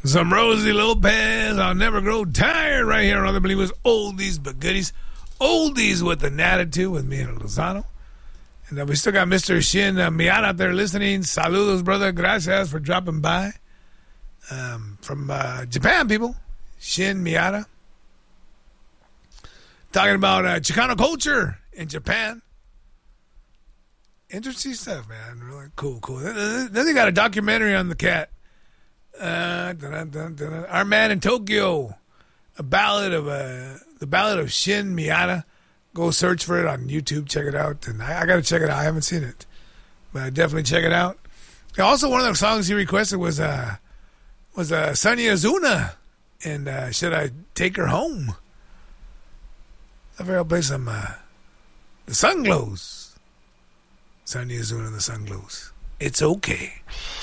Some Rosie Lopez. I'll never grow tired right here on Other Believers. Oldies but goodies. Oldies with an attitude with me and Lozano. And we still got Mr. Shin Miata out there listening. Saludos, brother. Gracias for dropping by. From Japan, people. Shin Miata. Talking about Chicano culture in Japan. Interesting stuff, man. Really cool. Then they got a documentary on the cat. Our Man in Tokyo. The ballad of Shin Miata. Go search for it on YouTube. Check it out. And I got to check it out. I haven't seen it. But definitely check it out. And also, one of the songs he requested was Sonia Azuna. And Should I Take Her Home? I figure I'll play some The Sun Glows. Sonia Azuna and The Sun Glows. It's okay.